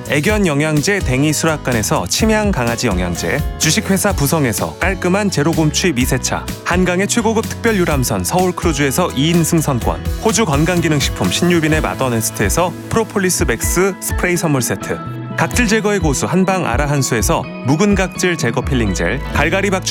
애견 영양제 댕이 수락관에서 침향 강아지 영양제, 주식회사 부성에서 깔끔한 제로곰취 미세차, 한강의 최고급 특별 유람선 서울 크루즈에서 2인 승선권, 호주 건강기능식품 신유빈의 마더네스트에서 프로폴리스 맥스 스프레이 선물 세트, 각질 제거의 고수 한방 아라한수에서 묵은 각질 제거 필링 젤, 갈갈이 박쥐